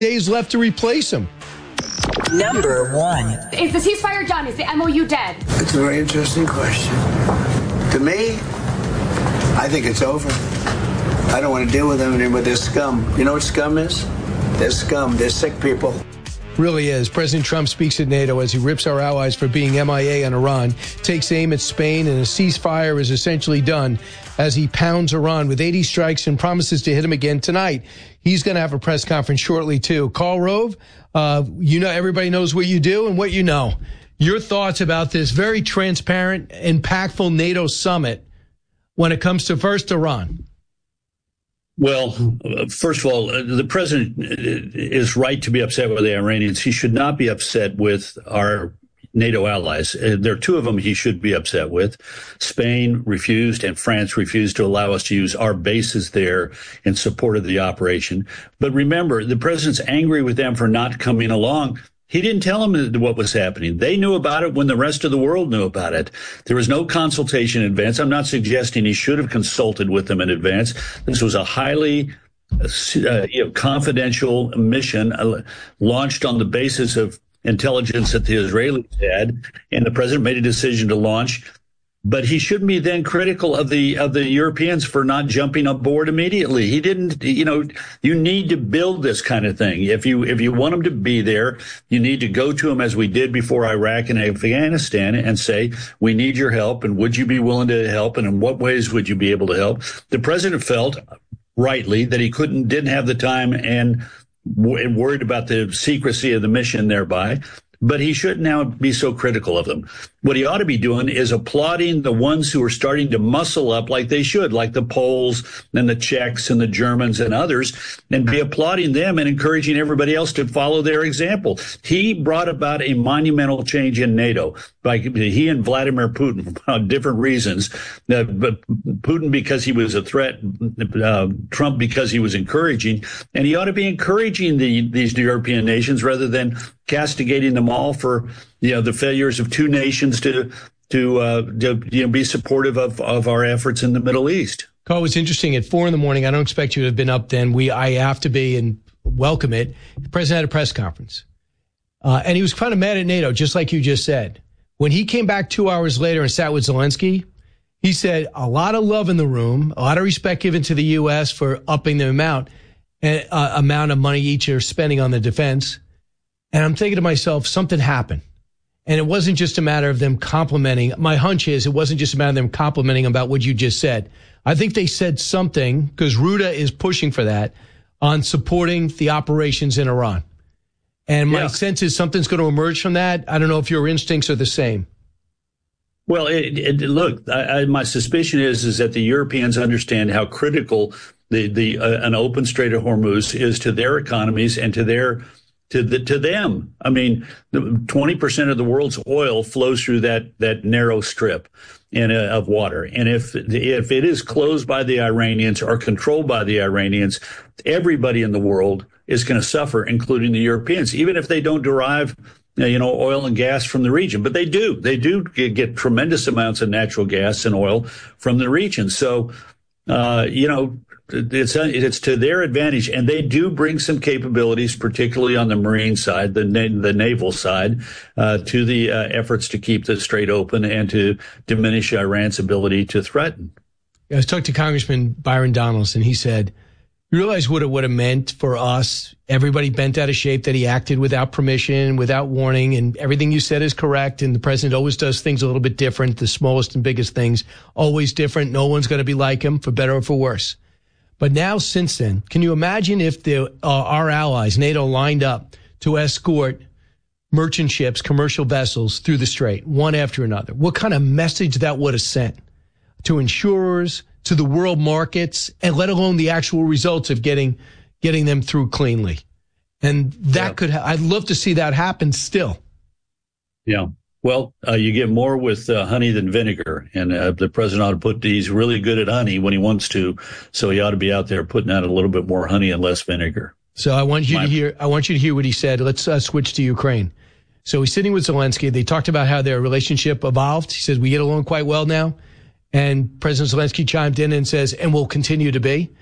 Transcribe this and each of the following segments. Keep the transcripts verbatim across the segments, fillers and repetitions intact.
days left to replace him. Number one. Is the ceasefire done? Is the M O U dead? It's a very interesting question. To me, I think it's over. I don't want to deal with them anymore. They're scum. You know what scum is? They're scum. They're sick people. Really is. President Trump speaks at NATO as he rips our allies for being M I A on Iran, takes aim at Spain, and a ceasefire is essentially done as he pounds Iran with eighty strikes and promises to hit him again tonight. He's going to have a press conference shortly, too. Karl Rove, uh, you know, everybody knows what you do and what you know. Your thoughts about this very transparent, impactful NATO summit when it comes to first Iran? Well, first of all, the president is right to be upset with the Iranians. He should not be upset with our NATO allies. There are two of them he should be upset with. Spain refused and France refused to allow us to use our bases there in support of the operation. But remember, the president's angry with them for not coming along. He didn't tell them what was happening. They knew about it when the rest of the world knew about it. There was no consultation in advance. I'm not suggesting he should have consulted with them in advance. This was a highly uh, you know, confidential mission uh, launched on the basis of intelligence that the Israelis had, and the president made a decision to launch. But he shouldn't be then critical of the of the Europeans for not jumping aboard immediately. He didn't, you know, you need to build this kind of thing. If you if you want them to be there, you need to go to them as we did before Iraq and Afghanistan and say, we need your help, and would you be willing to help, and in what ways would you be able to help? The president felt rightly that he couldn't, didn't have the time and worried about the secrecy of the mission thereby. But he shouldn't now be so critical of them. What he ought to be doing is applauding the ones who are starting to muscle up like they should, like the Poles and the Czechs and the Germans and others, and be applauding them and encouraging everybody else to follow their example. He brought about a monumental change in NATO. Like he and Vladimir Putin, for different reasons. Uh, but Putin because he was a threat, uh, Trump because he was encouraging. And he ought to be encouraging the, these European nations rather than castigating them all for, you know, the failures of two nations to to, uh, to you know, be supportive of, of our efforts in the Middle East. Carl, it's interesting. At four in the morning, I don't expect you to have been up then. We I have to be and welcome it. The president had a press conference, uh, and he was kind of mad at NATO, just like you just said. When he came back two hours later and sat with Zelensky, he said a lot of love in the room, a lot of respect given to the U S for upping the amount uh, amount of money each are spending on the defense. And I'm thinking to myself, something happened. And it wasn't just a matter of them complimenting. My hunch is it wasn't just a matter of them complimenting about what you just said. I think they said something, because Ruta is pushing for that, on supporting the operations in Iran. And my yeah. sense is something's going to emerge from that. I don't know if your instincts are the same. Well, it, it, look, I, I, my suspicion is is that the Europeans understand how critical the the uh, an open Strait of Hormuz is to their economies and to their to the to them. I mean, twenty percent of the world's oil flows through that that narrow strip in a, of water, and if if it is closed by the Iranians or controlled by the Iranians, everybody in the world is going to suffer, including the Europeans, even if they don't derive, you know, oil and gas from the region. But they do. They do get tremendous amounts of natural gas and oil from the region. So, uh, you know, it's it's to their advantage. And they do bring some capabilities, particularly on the marine side, the the naval side, uh, to the uh, efforts to keep the strait open and to diminish Iran's ability to threaten. I was talking to Congressman Byron Donaldson. He said, you realize what it would have meant for us, everybody bent out of shape, that he acted without permission, without warning, and everything you said is correct, and the president always does things a little bit different, the smallest and biggest things, always different. No one's going to be like him, for better or for worse. But now, since then, can you imagine if the, uh, our allies, NATO, lined up to escort merchant ships, commercial vessels through the strait, one after another? What kind of message that would have sent to insurers, to the world markets, and let alone the actual results of getting getting them through cleanly. And that yeah. could, ha- I'd love to see that happen still. Yeah. Well, uh, you get more with uh, honey than vinegar. And uh, the president ought to put, he's really good at honey when he wants to. So he ought to be out there putting out a little bit more honey and less vinegar. So I want you My- to hear, I want you to hear what he said. Let's uh, switch to Ukraine. So he's sitting with Zelensky. They talked about how their relationship evolved. He says, we get along quite well now. And President Zelensky chimed in and says, and will continue to be.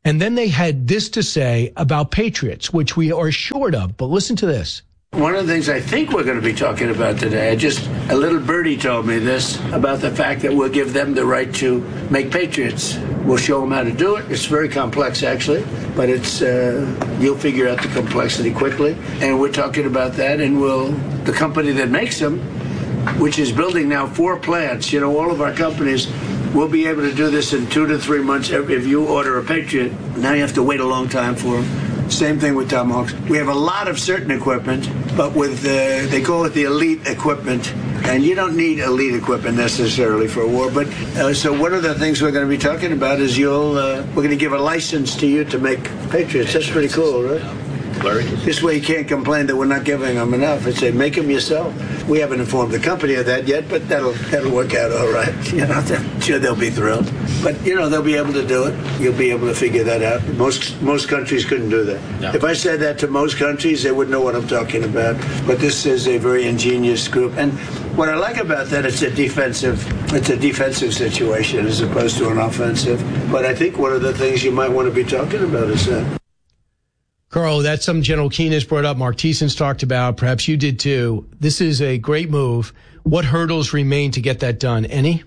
And then they had this to say about Patriots, which we are short of. But listen to this. One of the things I think we're going to be talking about today, I just a little birdie told me this about the fact that we'll give them the right to make patriots. We'll show them how to do it. It's very complex, actually, but it's uh, you'll figure out the complexity quickly. And we're talking about that, and we'll the company that makes them, which is building now four plants. You know, all of our companies will be able to do this in two to three months. If you order a Patriot, now you have to wait a long time for them. Same thing with Tomahawks. We have a lot of certain equipment, but with uh, they call it the elite equipment, and you don't need elite equipment necessarily for a war. But uh, so one of the things we're going to be talking about is you'll uh, we're going to give a license to you to make Patriots. That's pretty cool, right? This way you can't complain that we're not giving them enough. And say, make them yourself. We haven't informed the company of that yet, but that'll that'll work out all right. You know, I'm sure they'll be thrilled. But, you know, they'll be able to do it. You'll be able to figure that out. Most most countries couldn't do that. No. If I said that to most countries, they wouldn't know what I'm talking about. But this is a very ingenious group. And what I like about that, it's a defensive, it's a defensive situation as opposed to an offensive. But I think one of the things you might want to be talking about is that. Carl, that's something General Keane has brought up. Mark Thiessen's talked about. Perhaps you did too. This is a great move. What hurdles remain to get that done? Any?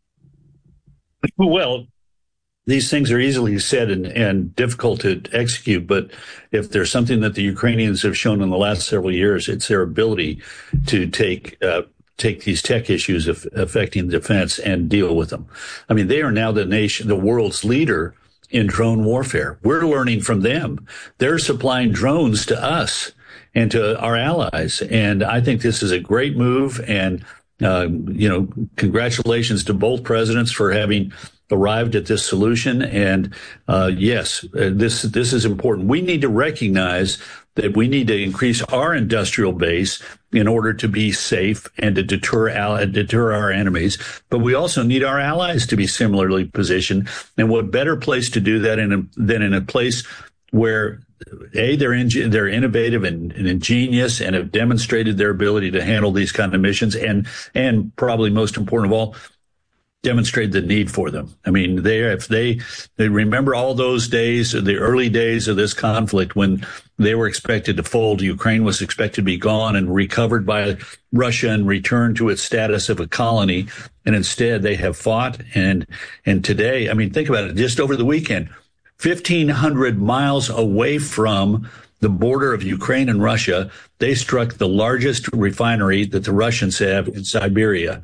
Well, these things are easily said and, and difficult to execute. But if there's something that the Ukrainians have shown in the last several years, it's their ability to take uh, take these tech issues of, affecting defense and deal with them. I mean, they are now the nation, the world's leader in drone warfare. We're learning from them. They're supplying drones to us and to our allies. And I think this is a great move. And, uh, you know, congratulations to both presidents for having arrived at this solution. And, uh, yes, uh, this, this is important. We need to recognize that we need to increase our industrial base in order to be safe and to deter al- deter our enemies. But we also need our allies to be similarly positioned. And what better place to do that in a, than in a place where, A, they're, in, they're innovative and, and ingenious and have demonstrated their ability to handle these kind of missions, and, and probably most important of all, demonstrate the need for them. I mean, they if they they remember all those days, the early days of this conflict when they were expected to fold, Ukraine was expected to be gone and recovered by Russia and returned to its status of a colony, and instead they have fought. And and today, I mean, think about it. Just over the weekend, fifteen hundred miles away from the border of Ukraine and Russia, they struck the largest refinery that the Russians have in Siberia.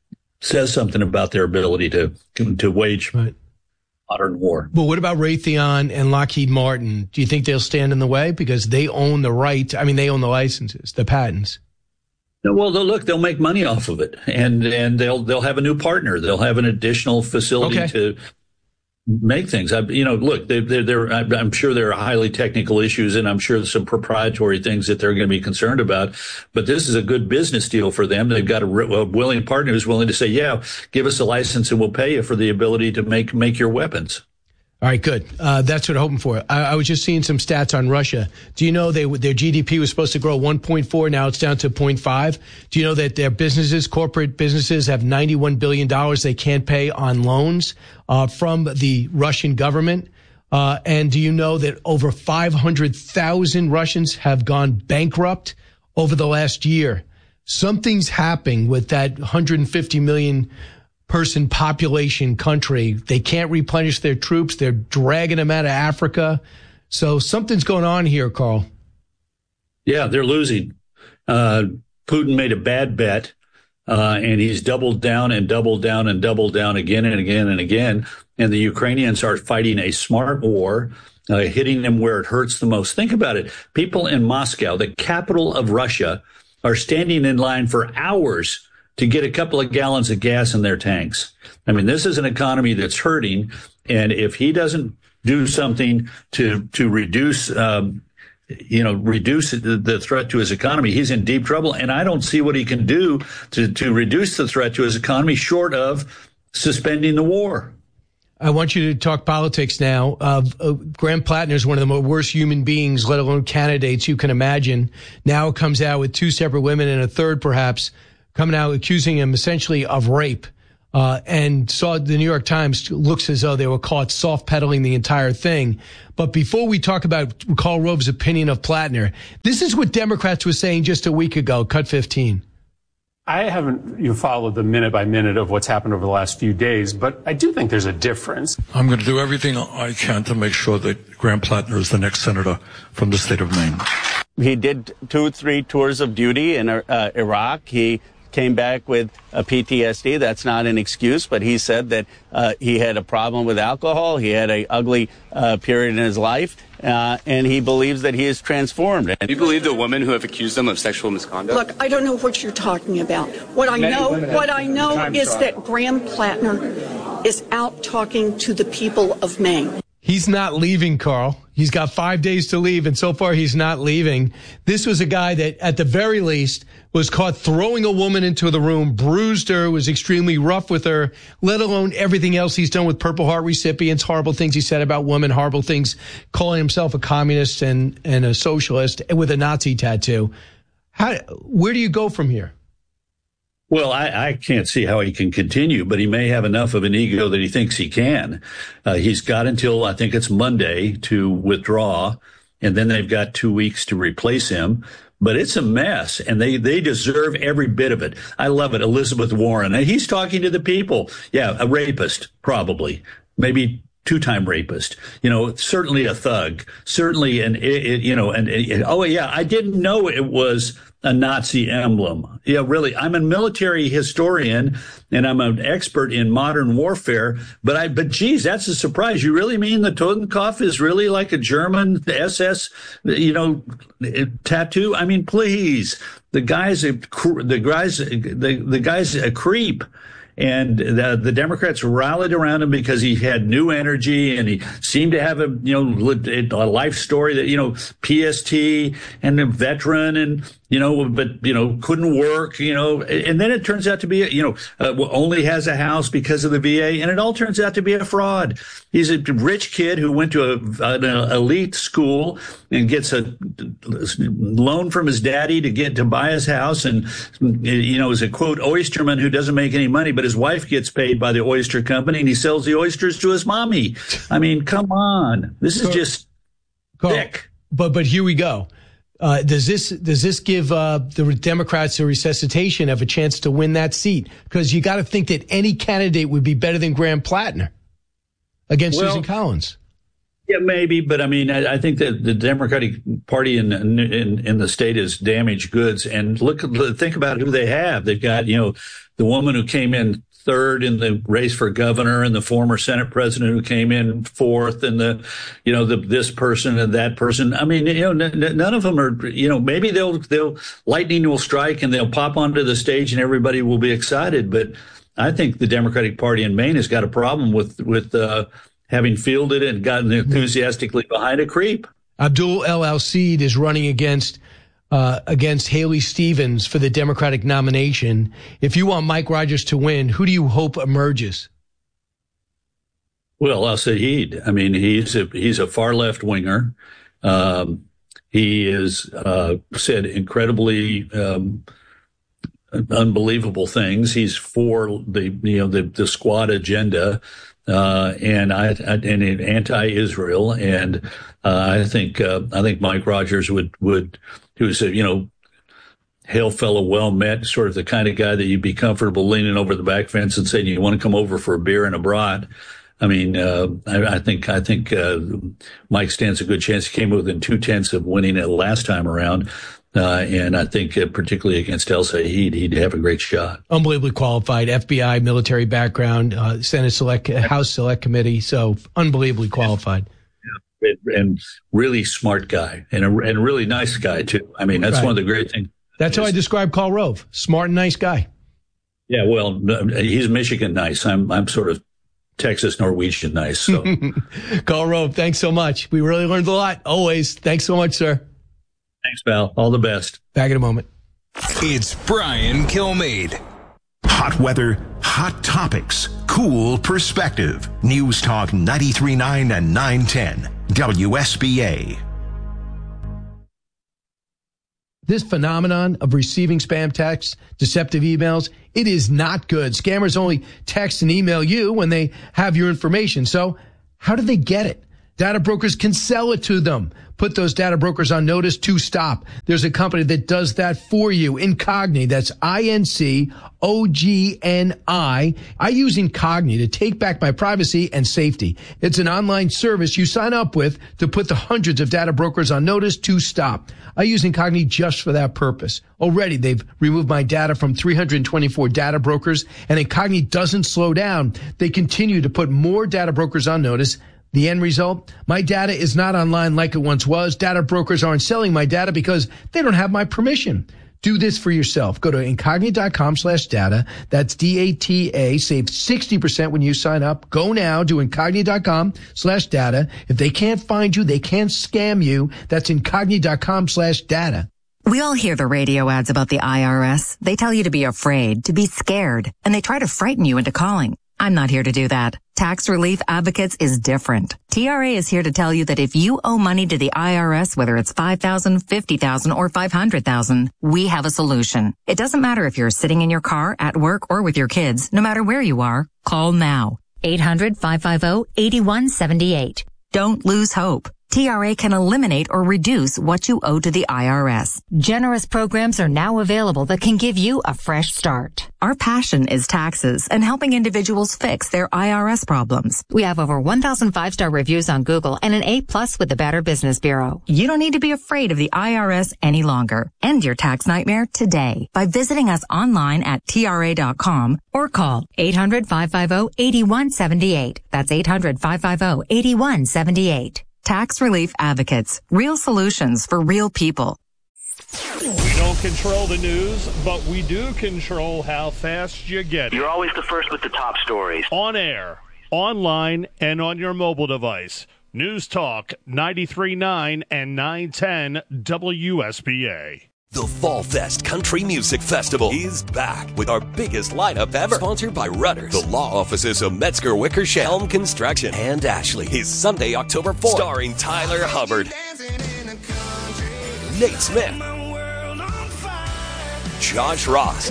Says something about their ability to to wage right. modern war. But what about Raytheon and Lockheed Martin? Do you think they'll stand in the way because they own the right? I mean, they own the licenses, the patents. Well, they'll look, they'll make money off of it, and and they'll they'll have a new partner. They'll have an additional facility okay. to make things. I, you know, look, they, they're, they're, I'm sure there are highly technical issues, and I'm sure there's some proprietary things that they're going to be concerned about. But this is a good business deal for them. They've got a, a willing partner who's willing to say, "Yeah, give us a license, and we'll pay you for the ability to make make your weapons." All right, good. Uh, that's what I'm hoping for. I, I was just seeing some stats on Russia. Do you know they their G D P was supposed to grow one point four? Now it's down to zero point five. Do you know that their businesses, corporate businesses, have ninety-one billion dollars they can't pay on loans uh, from the Russian government? Uh, and do you know that over five hundred thousand Russians have gone bankrupt over the last year? Something's happening with that one hundred fifty million person population country. They can't replenish their troops. They're dragging them out of Africa. So something's going on here, Carl. Yeah, they're losing. Uh, Putin made a bad bet, uh, and he's doubled down and doubled down and doubled down again and again and again. And the Ukrainians are fighting a smart war, uh, hitting them where it hurts the most. Think about it. People in Moscow, the capital of Russia, are standing in line for hours to get a couple of gallons of gas in their tanks. I mean, this is an economy that's hurting, and if he doesn't do something to to reduce, um, you know, reduce the, the threat to his economy, he's in deep trouble. And I don't see what he can do to to reduce the threat to his economy short of suspending the war. I want you to talk politics now. Uh, uh, Graham Plattner is one of the worst human beings, let alone candidates you can imagine. Now it comes out with two separate women and a third, perhaps, coming out accusing him essentially of rape. uh, and saw the New York Times looks as though they were caught soft pedaling the entire thing. But before we talk about Karl Rove's opinion of Plattner, this is what Democrats were saying just a week ago. Cut fifteen. I haven't you followed the minute by minute of what's happened over the last few days, but I do think there's a difference. I'm going to do everything I can to make sure that Graham Plattner is the next senator from the state of Maine. He did two, three tours of duty in uh, Iraq. He came back with a P T S D. That's not an excuse, but he said that uh, he had a problem with alcohol. He had an ugly uh, period in his life, uh, and he believes that he is transformed. Do you believe the women who have accused him of sexual misconduct? Look, I don't know what you're talking about. What I know, what I know is that Graham Plattner is out talking to the people of Maine. He's not leaving, Carl. He's got five days to leave, and so far he's not leaving. This was a guy that, at the very least, was caught throwing a woman into the room, bruised her, was extremely rough with her, let alone everything else he's done with Purple Heart recipients, horrible things he said about women, horrible things, calling himself a communist and, and a socialist with a Nazi tattoo. How, where do you go from here? Well, I, I can't see how he can continue, but he may have enough of an ego that he thinks he can. Uh, he's got until, I think it's Monday, to withdraw, and then they've got two weeks to replace him. But it's a mess, and they, they deserve every bit of it. I love it. Elizabeth Warren, and he's talking to the people. Yeah, a rapist, probably. Maybe two-time rapist, you know, certainly a thug, certainly an, it, it, you know, and oh yeah, I didn't know it was a Nazi emblem. Yeah, really. I'm a military historian and I'm an expert in modern warfare, but I, but geez, that's a surprise. You really mean the Totenkopf is really like a German S S, you know, tattoo? I mean, please, the guy's a, the guy's, the, the guy's a creep. And the, the Democrats rallied around him because he had new energy and he seemed to have a, you know, a life story that, you know, P S T and a veteran and, you know, but, you know, couldn't work, you know, and then it turns out to be, you know, uh, only has a house because of the V A, and it all turns out to be a fraud. He's a rich kid who went to a, an elite school and gets a loan from his daddy to get to buy his house, and, you know, is a quote oysterman who doesn't make any money, but his wife gets paid by the oyster company and he sells the oysters to his mommy. I mean, come on. This is just Carl, thick. But, but here we go. Uh, does this does this give uh, the Democrats a resuscitation of a chance to win that seat? Because you got to think that any candidate would be better than Graham Plattner against well, Susan Collins. Yeah, maybe, but I mean, I, I think that the Democratic Party in, in in the state is damaged goods. And look, think about who they have. They've got, you know, the woman who came in third in the race for governor, and the former Senate president who came in fourth, and the, you know, the this person and that person. I mean, you know, n- none of them are, you know, maybe they'll they'll lightning will strike and they'll pop onto the stage and everybody will be excited. But I think the Democratic Party in Maine has got a problem with with uh, having fielded and gotten enthusiastically behind a creep. Abdul El Al-Seed is running against Uh, against Haley Stevens for the Democratic nomination. If you want Mike Rogers to win, who do you hope emerges? Well, Al-Said. I mean, he's a, he's a far left winger. Um, he is uh, said incredibly um, unbelievable things. He's for the you know the, the squad agenda. Uh, and I, I and anti-Israel, and uh, I think uh, I think Mike Rogers would would who's a you know hail fellow, well met, sort of the kind of guy that you'd be comfortable leaning over the back fence and saying, "You want to come over for a beer and a brat?" I mean, uh, I, I think I think uh, Mike stands a good chance. He came within two tenths of winning it last time around. Uh, and I think uh, particularly against El-Said, he'd have a great shot. Unbelievably qualified, F B I, military background, uh, Senate Select, House Select Committee. So unbelievably qualified. Yeah. And really smart guy, and a, and a really nice guy too. I mean, that's right. One of the great things. That's how I describe Karl Rove. Smart and nice guy. Yeah. Well, he's Michigan nice. I'm, I'm sort of Texas Norwegian nice. So Karl Rove, thanks so much. We really learned a lot. Always. Thanks so much, sir. Thanks, pal. All the best. Back in a moment. It's Brian Kilmeade. Hot weather, hot topics, cool perspective. News Talk ninety-three point nine and nine ten. W S B A. This phenomenon of receiving spam texts, deceptive emails, it is not good. Scammers only text and email you when they have your information. So how do they get it? Data brokers can sell it to them. Put those data brokers on notice to stop. There's a company that does that for you. Incogni. That's I N C O G N I. I use Incogni to take back my privacy and safety. It's an online service you sign up with to put the hundreds of data brokers on notice to stop. I use Incogni just for that purpose. Already, they've removed my data from three hundred twenty-four data brokers, and Incogni doesn't slow down. They continue to put more data brokers on notice. The end result, my data is not online like it once was. Data brokers aren't selling my data because they don't have my permission. Do this for yourself. Go to Incogni.com slash data. That's D A T A. Save sixty percent when you sign up. Go now to Incogni.com slash data. If they can't find you, they can't scam you. That's Incogni.com slash data. We all hear the radio ads about the I R S. They tell you to be afraid, to be scared, and they try to frighten you into calling. I'm not here to do that. Tax Relief Advocates is different. T R A is here to tell you that if you owe money to the I R S, whether it's five thousand dollars, fifty thousand dollars, or five hundred thousand dollars, we have a solution. It doesn't matter if you're sitting in your car, at work, or with your kids. No matter where you are, call now. eight hundred, five five zero, eight one seven eight. Don't lose hope. T R A can eliminate or reduce what you owe to the I R S. Generous programs are now available that can give you a fresh start. Our passion is taxes and helping individuals fix their I R S problems. We have over one thousand five-star reviews on Google and an A plus with the Better Business Bureau. You don't need to be afraid of the I R S any longer. End your tax nightmare today by visiting us online at T R A dot com or call eight hundred, five five zero, eight one seven eight. That's eight hundred, five five zero, eight one seven eight. Tax Relief Advocates. Real solutions for real people. We don't control the news, but we do control how fast you get it. You're always the first with the top stories. On air, online, and on your mobile device. News Talk ninety-three point nine and nine ten W S B A. The Fall Fest Country Music Festival is back with our biggest lineup ever. Sponsored by Rudders, the law offices of Metzger Wickersham, Helm Construction, and Ashley. Is Sunday, October fourth. Starring Tyler Hubbard, Nate Smith, Josh Ross,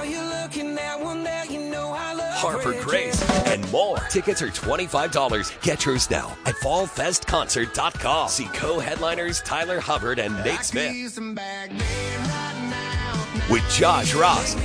Harper Grace, and more. Tickets are twenty-five dollars. Get yours now at fall fest concert dot com. See co-headliners Tyler Hubbard and Nate Smith with Josh Ross,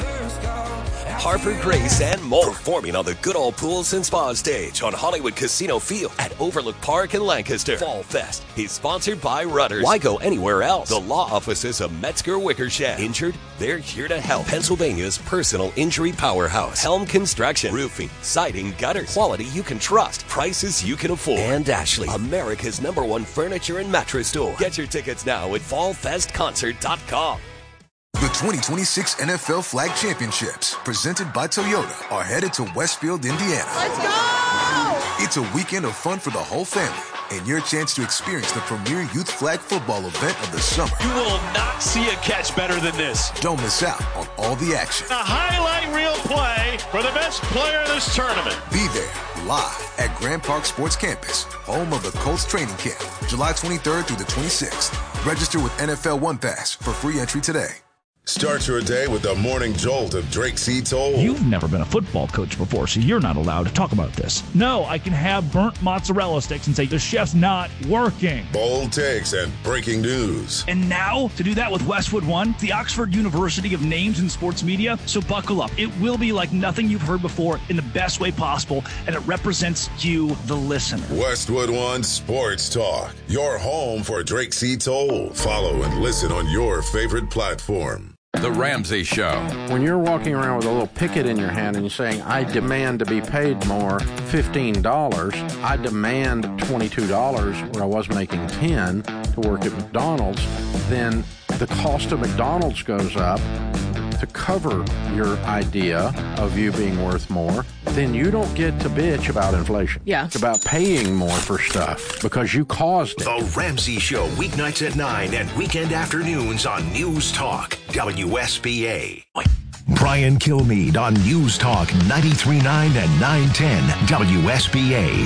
Harper Grace, and more. Performing on the Good Old Pools and Spa stage on Hollywood Casino Field at Overlook Park in Lancaster. Fall Fest is sponsored by Rudders. Why go anywhere else? The law offices of Metzger Wickersham. Injured? They're here to help. Pennsylvania's personal injury powerhouse. Helm Construction. Roofing, siding, gutters. Quality you can trust. Prices you can afford. And Ashley, America's number one furniture and mattress store. Get your tickets now at fall fest concert dot com. The twenty twenty-six N F L Flag Championships, presented by Toyota, are headed to Westfield, Indiana. Let's go! It's a weekend of fun for the whole family, and your chance to experience the premier youth flag football event of the summer. You will not see a catch better than this. Don't miss out on all the action. A highlight reel play for the best player in this tournament. Be there, live at Grand Park Sports Campus, home of the Colts training camp, July twenty-third through the twenty-sixth. Register with N F L One Pass for free entry today. Start your day with the morning jolt of Drake C. Toll. You've never been a football coach before, so you're not allowed to talk about this. No, I can have burnt mozzarella sticks and say the chef's not working. Bold takes and breaking news. And now, to do that with Westwood One, the Oxford University of Names in Sports Media. So buckle up. It will be like nothing you've heard before in the best way possible, and it represents you, the listener. Westwood One Sports Talk, your home for Drake C. Toll. Follow and listen on your favorite platform. The Ramsey Show. When you're walking around with a little picket in your hand and you're saying, I demand to be paid more, fifteen dollars, I demand twenty-two dollars where I was making ten dollars to work at McDonald's, then the cost of McDonald's goes up to cover your idea of you being worth more, then you don't get to bitch about inflation. Yeah. It's about paying more for stuff because you caused it. The Ramsey Show, weeknights at nine and weekend afternoons on News Talk, W S B A. Brian Kilmeade on News Talk ninety-three point nine and nine ten W S B A.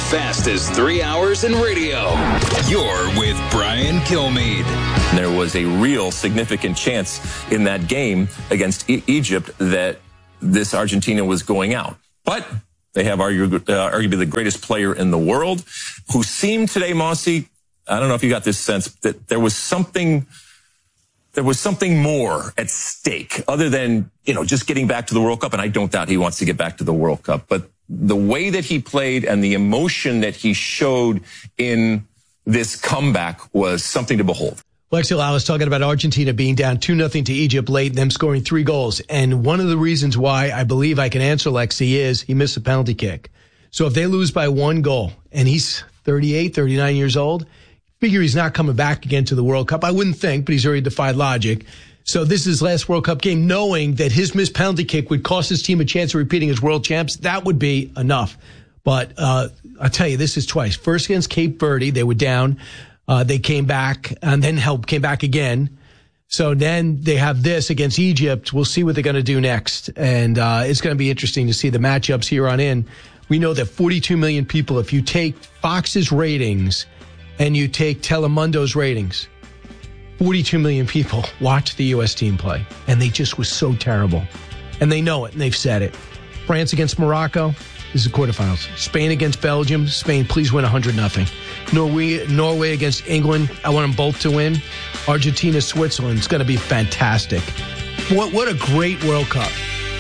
fastest three hours in radio. You're with Brian Kilmeade. There was a real significant chance in that game against e- Egypt that this Argentina was going out. But they have argu- uh, arguably the greatest player in the world, who seemed today, Mossy, I don't know if you got this sense, that there was something... There was something more at stake other than, you know, just getting back to the World Cup. And I don't doubt he wants to get back to the World Cup. But the way that he played and the emotion that he showed in this comeback was something to behold. Lexi Lau was talking about Argentina being down two nothing to Egypt late and them scoring three goals. And one of the reasons why I believe I can answer Lexi is he missed a penalty kick. So if they lose by one goal and he's thirty-eight, thirty-nine years old, figure he's not coming back again to the World Cup. I wouldn't think, but he's already defied logic. So this is his last World Cup game, knowing that his missed penalty kick would cost his team a chance of repeating as world champs. That would be enough. But uh I'll tell you, this is twice. First against Cape Verde, they were down. Uh They came back and then helped, came back again. So then they have this against Egypt. We'll see what they're going to do next. And uh it's going to be interesting to see the matchups here on in. We know that forty-two million people, if you take Fox's ratings and you take Telemundo's ratings, forty-two million people watch the U S team play, and they just was so terrible. And they know it, and they've said it. France against Morocco, this is the quarterfinals. Spain against Belgium, Spain, please win one hundred nothing. Norway, Norway against England, I want them both to win. Argentina, Switzerland, it's going to be fantastic. What, what a great World Cup.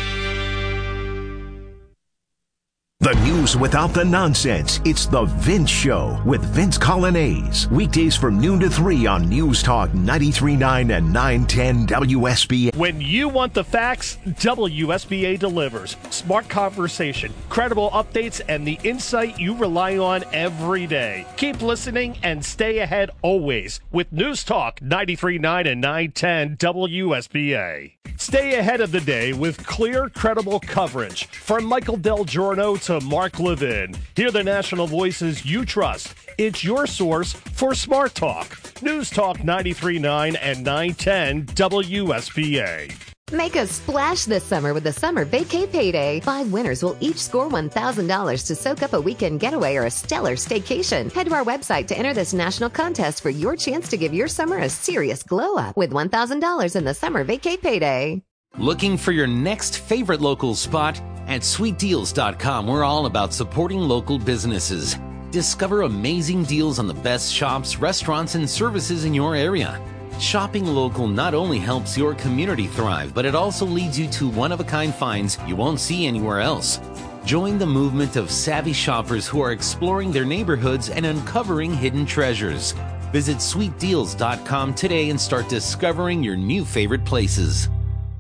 The news without the nonsense. It's The Vince Show with Vince Colonnese. Weekdays from noon to three on News Talk ninety-three point nine and nine ten W S B A. When you want the facts, W S B A delivers. Smart conversation, credible updates, and the insight you rely on every day. Keep listening and stay ahead always with News Talk ninety-three point nine and nine ten W S B A. Stay ahead of the day with clear, credible coverage. From Michael Del Giorno to Mark Levin. Hear the national voices you trust. It's your source for Smart Talk. News Talk ninety-three point nine and nine ten W S B A. Make a splash this summer with the Summer Vacay Payday. Five winners will each score one thousand dollars to soak up a weekend getaway or a stellar staycation. Head to our website to enter this national contest for your chance to give your summer a serious glow up with one thousand dollars in the Summer Vacay Payday. Looking for your next favorite local spot? At sweet deals dot com, we're all about supporting local businesses. Discover amazing deals on the best shops, restaurants, and services in your area. Shopping local not only helps your community thrive, but it also leads you to one-of-a-kind finds you won't see anywhere else. Join the movement of savvy shoppers who are exploring their neighborhoods and uncovering hidden treasures. Visit sweet deals dot com today and start discovering your new favorite places.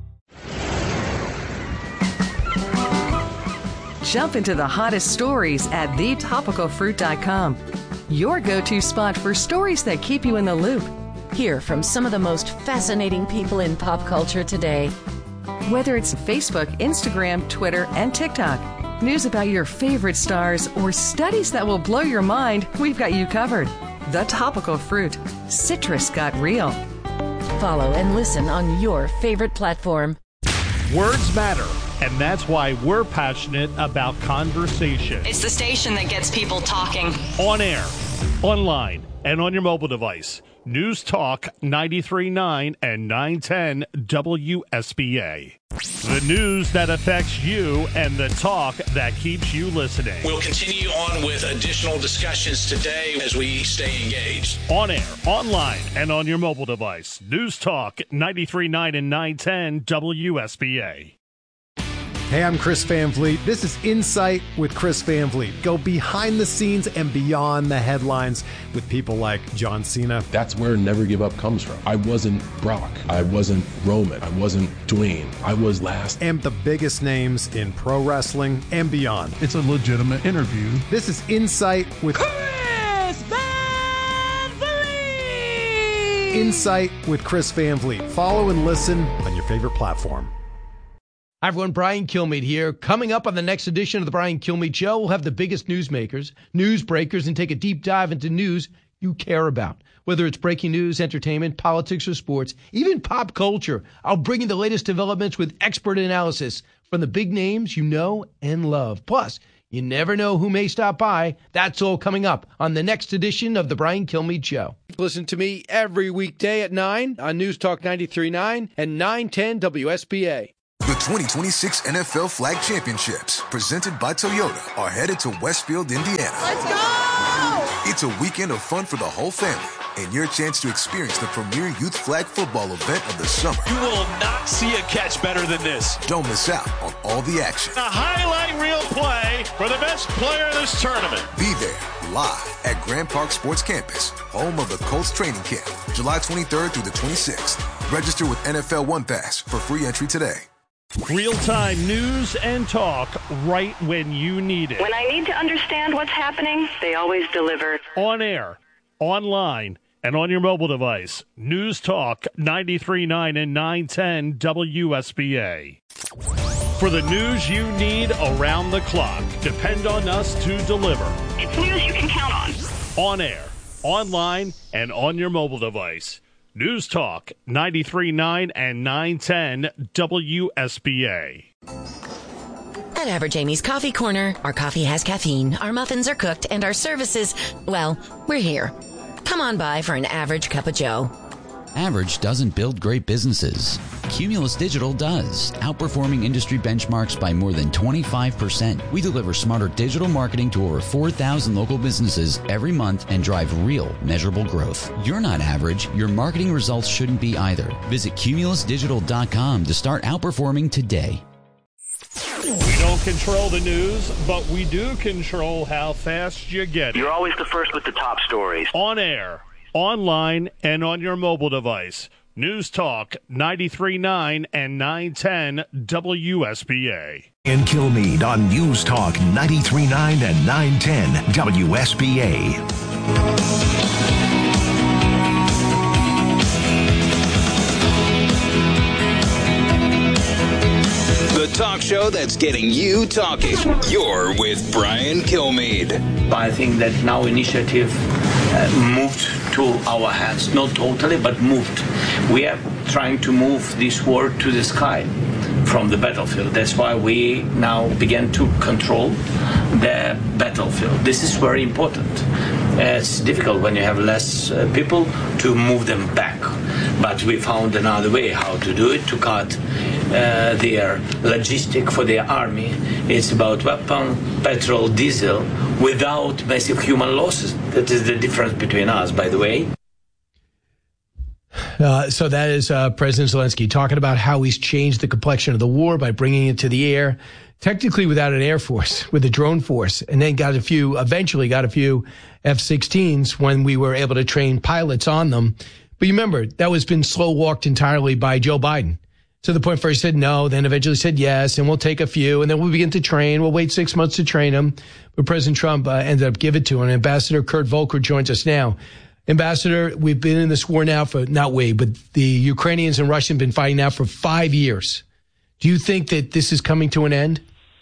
Jump into the hottest stories at the topical fruit dot com. Your go-to spot for stories that keep you in the loop. Hear from some of the most fascinating people in pop culture today. Whether it's Facebook, Instagram, Twitter, and TikTok, news about your favorite stars, or studies that will blow your mind, we've got you covered. The Topical Fruit. Citrus got real. Follow and listen on your favorite platform. Words matter, and that's why we're passionate about conversation. It's the station that gets people talking. On air, online, and on your mobile device. News Talk ninety-three point nine and nine ten W S B A. The news that affects you and the talk that keeps you listening. We'll continue on with additional discussions today as we stay engaged. On air, online, and on your mobile device. News Talk ninety-three point nine and nine ten W S B A. Hey, I'm Chris Van Vliet. This is Insight with Chris Van Vliet. Go behind the scenes and beyond the headlines with people like John Cena. That's where Never Give Up comes from. I wasn't Brock. I wasn't Roman. I wasn't Dwayne. I was last. And the biggest names in pro wrestling and beyond. It's a legitimate interview. This is Insight with Chris Van Vliet. Insight with Chris Van Vliet. Follow and listen on your favorite platform. Hi, everyone. Brian Kilmeade here. Coming up on the next edition of the Brian Kilmeade Show, we'll have the biggest newsmakers, news breakers, and take a deep dive into news you care about. Whether it's breaking news, entertainment, politics, or sports, even pop culture, I'll bring you the latest developments with expert analysis from the big names you know and love. Plus, You never know who may stop by. That's all coming up on the next edition of the Brian Kilmeade Show. Listen to me every weekday at nine on News Talk ninety-three point nine and nine ten W S B A. The twenty twenty-six N F L Flag Championships, presented by Toyota, are headed to Westfield, Indiana. Let's go! It's a weekend of fun for the whole family and your chance to experience the premier youth flag football event of the summer. You will not see a catch better than this. Don't miss out on all the action. A highlight reel play for the best player in this tournament. Be there live at Grand Park Sports Campus, home of the Colts training camp, July twenty-third through the twenty-sixth. Register with N F L One Pass for free entry today. Real-time news and talk right when you need it. When I need to understand what's happening, they always deliver. On air, online, and on your mobile device. News Talk ninety-three point nine and nine ten W S B A. For the news you need around the clock, depend on us to deliver. It's news you can count on. On air, online, and on your mobile device. News Talk ninety-three point nine and nine ten W S B A. At Average Amy's Coffee Corner, our coffee has caffeine, our muffins are cooked, and our services, well, we're here. Come on by for an average cup of joe. Average doesn't build great businesses. Cumulus Digital does, outperforming industry benchmarks by more than twenty-five percent. We deliver smarter digital marketing to over four thousand local businesses every month and drive real, measurable growth. You're not average. Your marketing results shouldn't be either. Visit cumulus digital dot com to start outperforming today. We don't control the news, but we do control how fast you get it. You're always the first with the top stories. On air, online, and on your mobile device. News Talk ninety-three point nine and nine ten W S B A. And Kilmeade on News Talk ninety-three point nine and nine ten W S B A. The talk show that's getting you talking. You're with Brian Kilmeade. I think that now initiative uh, moved to our hands, not totally, but moved. We are trying to move this war to the sky from the battlefield. That's why we now begin to control the battlefield. This is very important. Uh, it's difficult when you have less uh, people to move them back. But we found another way how to do it, to cut uh, their logistic for their army. It's about weapon, petrol, diesel, without massive human losses. That is the difference between us, by the way. Uh, so that is uh, President Zelensky talking about how he's changed the complexion of the war by bringing it to the air, technically without an air force, with a drone force, and then got a few, eventually got a few F sixteens when we were able to train pilots on them. But you remember, that was been slow walked entirely by Joe Biden, to the point where he said no, then eventually said yes, and we'll take a few, and then we'll begin to train. We'll wait six months to train them. But President Trump uh, ended up giving it to him. Ambassador Kurt Volker joins us now. Ambassador, we've been in this war now for, not we, but the Ukrainians and Russians have been fighting now for five years. Do you think that this is coming to an end?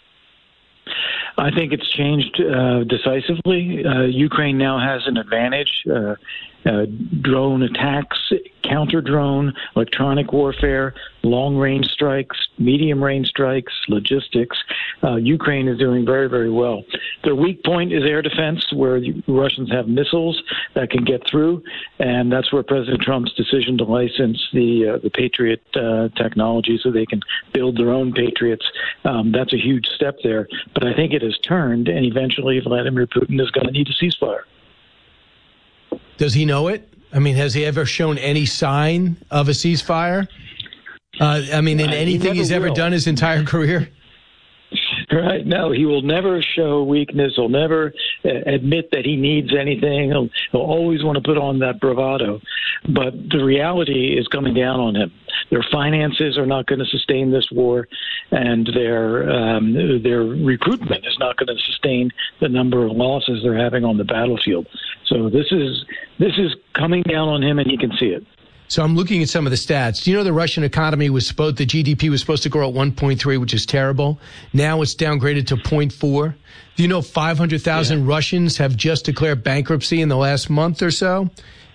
I think it's changed uh, decisively. Uh, Ukraine now has an advantage. Uh, uh, drone attacks, counter-drone, electronic warfare, long-range strikes, medium-range strikes, logistics. Uh, Ukraine is doing very, very well. Their weak point is air defense, where the Russians have missiles that can get through, and that's where President Trump's decision to license the uh, the Patriot uh, technology so they can build their own Patriots, um, that's a huge step there. But I think it has turned, and eventually Vladimir Putin is going to need a ceasefire. Does he know it? I mean, has he ever shown any sign of a ceasefire? Uh, I mean, in anything he he's ever will. done his entire career? Right. No, he will never show weakness. He'll never uh, admit that he needs anything. He'll, he'll always want to put on that bravado. But the reality is coming down on him. Their finances are not going to sustain this war, and their um, their recruitment is not going to sustain the number of losses they're having on the battlefield. So this is this is coming down on him, and he can see it. So I'm looking at some of the stats. Do you know the Russian economy was supposed, the G D P was supposed to grow at one point three, which is terrible. Now it's downgraded to zero point four. Do you know five hundred thousand yeah. Russians have just declared bankruptcy in the last month or so?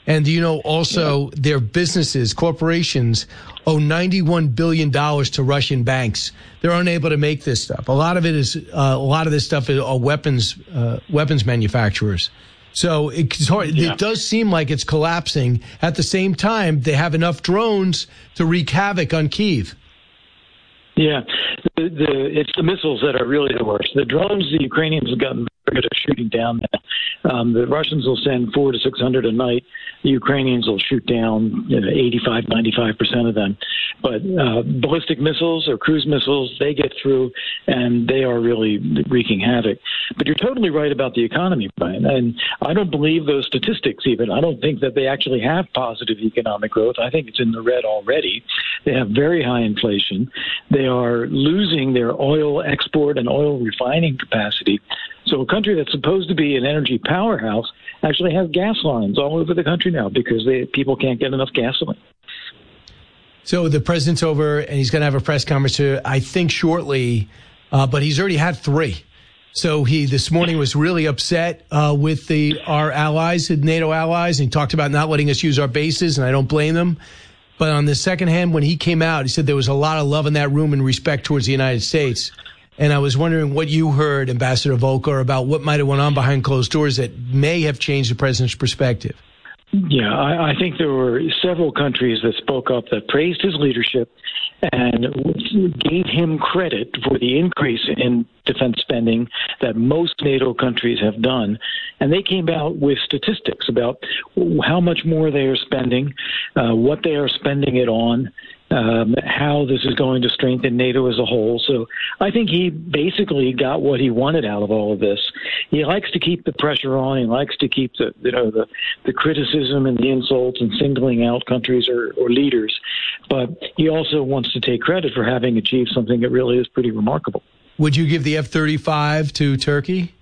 And do you know also yeah. their businesses, corporations, owe ninety-one billion dollars to Russian banks. They're unable to make this stuff. A lot of it is, uh, a lot of this stuff is, are weapons, uh, weapons manufacturers. So it's hard. Yeah. It does seem like it's collapsing. At the same time, they have enough drones to wreak havoc on Kyiv. Yeah, the, the, it's the missiles that are really the worst. The drones, the Ukrainians have gotten very good at shooting down now. Um, the Russians will send four to six hundred a night. The Ukrainians will shoot down you know, eighty-five, ninety-five percent of them. But uh, ballistic missiles or cruise missiles, they get through, and they are really wreaking havoc. But you're totally right about the economy, Brian. And I don't believe those statistics even. I don't think that they actually have positive economic growth. I think it's in the red already. They have very high inflation. They are losing their oil export and oil refining capacity. So a country that's supposed to be an energy powerhouse actually has gas lines all over the country now because they, people can't get enough gasoline. So the president's over, and he's going to have a press conference, here, I think, shortly, uh, but he's already had three. So he this morning was really upset uh, with the our allies, NATO allies, and he talked about not letting us use our bases, and I don't blame them. But on the second hand, when he came out, he said there was a lot of love in that room and respect towards the United States. And I was wondering what you heard, Ambassador Volker, about what might have went on behind closed doors that may have changed the president's perspective. Yeah, I, I think there were several countries that spoke up that praised his leadership and gave him credit for the increase in defense spending that most NATO countries have done. And they came out with statistics about how much more they are spending, uh, what they are spending it on, um, how this is going to strengthen NATO as a whole. So I think he basically got what he wanted out of all of this. He likes to keep the pressure on. He likes to keep the, you know, the, the criticism and the insults and singling out countries or, or leaders. But he also wants to take credit for having achieved something that really is pretty remarkable. Would you give the F thirty-five to Turkey?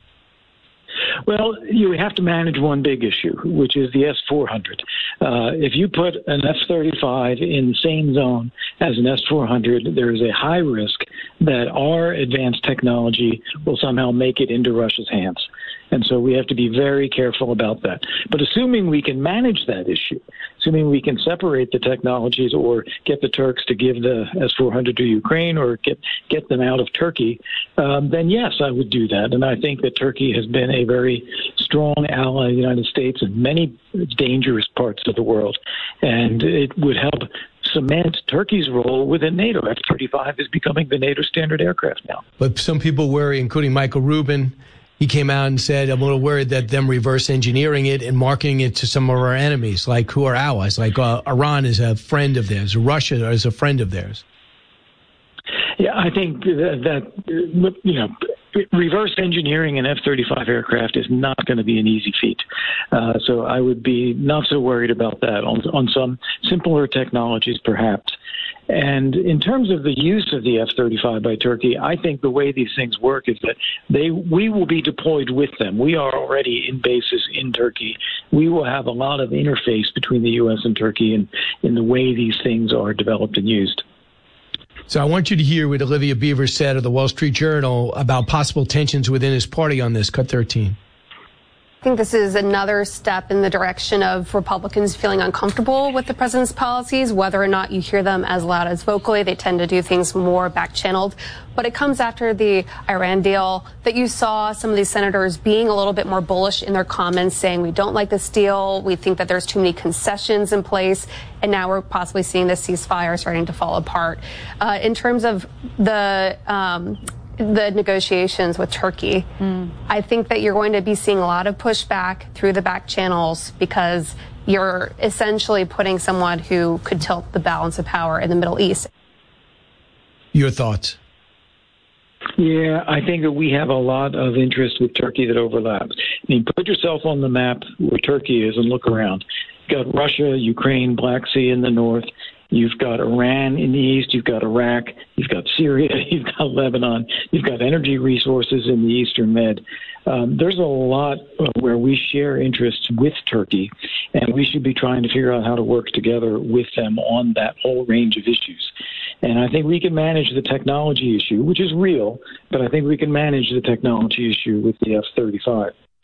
Well, you have to manage one big issue, which is the S four hundred. Uh, if you put an F thirty-five in the same zone as an S four hundred, there is a high risk that our advanced technology will somehow make it into Russia's hands. And so we have to be very careful about that. But assuming we can manage that issue, assuming we can separate the technologies or get the Turks to give the S four hundred to Ukraine or get, get them out of Turkey, um, then yes, I would do that. And I think that Turkey has been a very strong ally of the United States in many dangerous parts of the world. And it would help cement Turkey's role within NATO. F thirty-five is becoming the NATO standard aircraft now. But some people worry, including Michael Rubin. He came out and said, I'm a little worried that them reverse engineering it and marketing it to some of our enemies, like who are allies, like uh, Iran is a friend of theirs, Russia is a friend of theirs. Yeah, I think that, that you know, reverse engineering an F thirty-five aircraft is not going to be an easy feat. Uh, so I would be not so worried about that on, on some simpler technologies, perhaps. And in terms of the use of the F thirty-five by Turkey, I think the way these things work is that they we will be deployed with them. We are already in bases in Turkey. We will have a lot of interface between the U S and Turkey in, in the way these things are developed and used. So I want you to hear what Olivia Beaver said of the Wall Street Journal about possible tensions within his party on this. Cut thirteen. I think this is another step in the direction of Republicans feeling uncomfortable with the president's policies, whether or not you hear them as loud as vocally. They tend to do things more back-channeled. But it comes after the Iran deal that you saw some of these senators being a little bit more bullish in their comments, saying we don't like this deal, we think that there's too many concessions in place, and now we're possibly seeing this ceasefire starting to fall apart. Uh, in terms of the... Um, the negotiations with Turkey, mm. I think that you're going to be seeing a lot of pushback through the back channels because you're essentially putting someone who could tilt the balance of power in the Middle East. Your thoughts? Yeah, I think that we have a lot of interest with Turkey that overlaps. I mean, put yourself on the map where Turkey is and look around. You've got Russia, Ukraine, Black Sea in the north. You've got Iran in the east, you've got Iraq, you've got Syria, you've got Lebanon, you've got energy resources in the Eastern Med. Um, there's a lot where we share interests with Turkey, and we should be trying to figure out how to work together with them on that whole range of issues. And I think we can manage the technology issue, which is real, but I think we can manage the technology issue with the F thirty-five.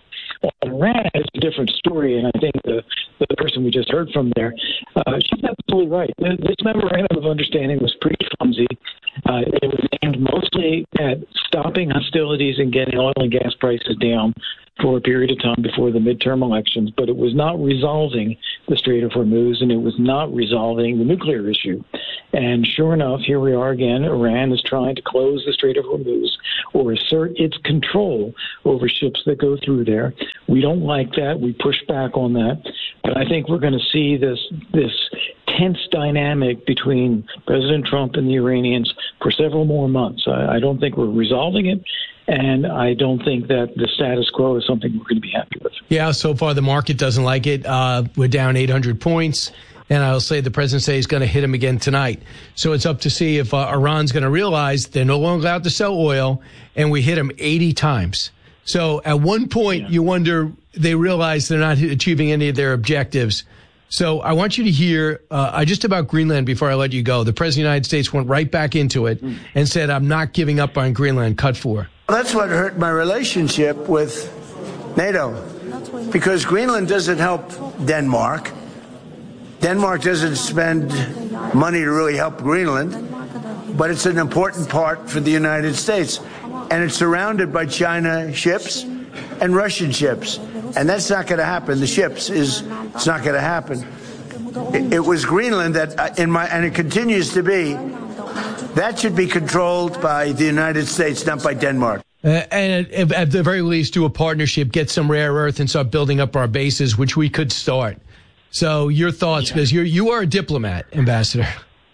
On Iran, it's a different story, and I think the, the person we just heard from there, uh, she's absolutely right. This memorandum of understanding was pretty clumsy. Uh, it was aimed mostly at stopping hostilities and getting oil and gas prices down for a period of time before the midterm elections, but it was not resolving the Strait of Hormuz, and it was not resolving the nuclear issue. And sure enough, here we are again. Iran is trying to close the Strait of Hormuz or assert its control over ships that go through there. We don't like that. We push back on that. But I think we're going to see this this tense dynamic between President Trump and the Iranians for several more months. I, I don't think we're resolving it. And I don't think that the status quo is something we're going to be happy with. Yeah, so far the market doesn't like it. Uh, we're down eight hundred points. And I'll say the president says he's going to hit him again tonight. So it's up to see if uh, Iran's going to realize they're no longer allowed to sell oil, and we hit them eighty times. So at one point, yeah. you wonder, they realize they're not achieving any of their objectives. So I want you to hear uh, just about Greenland before I let you go. The president of the United States went right back into it mm. and said, I'm not giving up on Greenland. Cut four. Well, that's what hurt my relationship with NATO, because Greenland doesn't help Denmark. Denmark doesn't spend money to really help Greenland, but it's an important part for the United States. And it's surrounded by China ships and Russian ships. And that's not going to happen. The ships is, it's not going to happen. It, it was Greenland that, in my, and it continues to be, that should be controlled by the United States, not by Denmark. Uh, and at, at the very least, do a partnership, get some rare earth, and start building up our bases, which we could start. So your thoughts, because yeah. you you are a diplomat, Ambassador.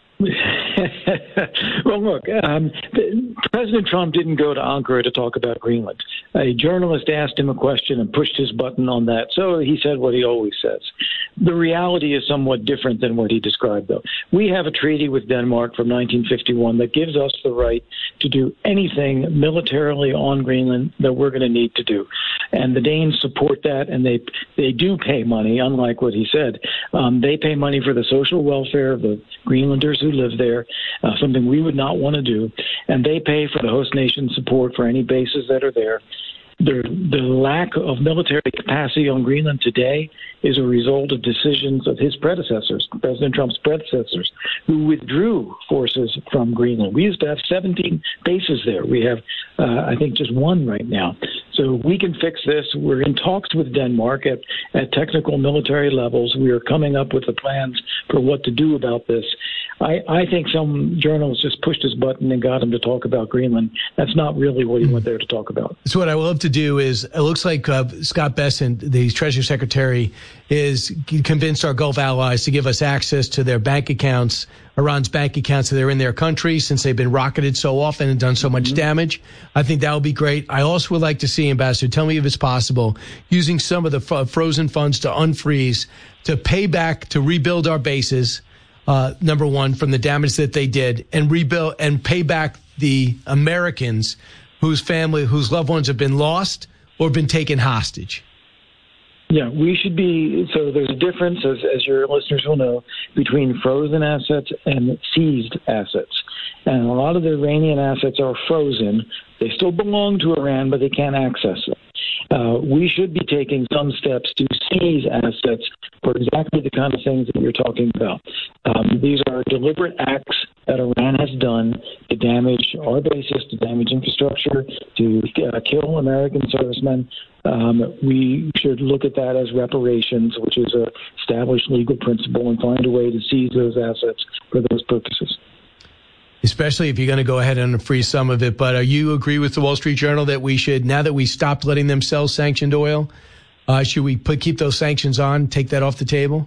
Well, look, um, the, President Trump didn't go to Ankara to talk about Greenland. A journalist asked him a question and pushed his button on that, so he said what he always says. The reality is somewhat different than what he described, though. We have a treaty with Denmark from nineteen fifty-one that gives us the right to do anything militarily on Greenland that we're going to need to do. And the Danes support that, and they they do pay money, unlike what he said. Um, they pay money for the social welfare of the Greenlanders who live there, uh, something we would not want to do. And they pay for the host nation support for any bases that are there. The, the lack of military capacity on Greenland today is a result of decisions of his predecessors, President Trump's predecessors, who withdrew forces from Greenland. We used to have seventeen bases there. We have, uh, I think, just one right now. So we can fix this. We're in talks with Denmark at, at technical military levels. We are coming up with the plans for what to do about this. I, I think some journalist just pushed his button and got him to talk about Greenland. That's not really what he went there to talk about. So what I would love to do is, it looks like uh, Scott Bessent, the Treasury Secretary, is convinced our Gulf allies to give us access to their bank accounts, Iran's bank accounts that are in their country, since they've been rocketed so often and done so much mm-hmm. damage. I think that would be great. I also would like to see, Ambassador, tell me if it's possible, using some of the f- frozen funds to unfreeze, to pay back, to rebuild our bases, uh, number one, from the damage that they did, and rebuild and pay back the Americans whose family, whose loved ones have been lost or been taken hostage. Yeah, we should be, so there's a difference, as, as your listeners will know, between frozen assets and seized assets. And a lot of the Iranian assets are frozen. They still belong to Iran, but they can't access them. Uh, we should be taking some steps to seize assets for exactly the kind of things that you're talking about. Um, these are deliberate acts that Iran has done to damage our bases, to damage infrastructure, to uh, kill American servicemen. Um, we should look at that as reparations, which is a established legal principle, and find a way to seize those assets for those purposes. Especially if you're going to go ahead and freeze some of it. But uh, you agree with the Wall Street Journal that we should, now that we stopped letting them sell sanctioned oil, uh, should we put, keep those sanctions on, take that off the table?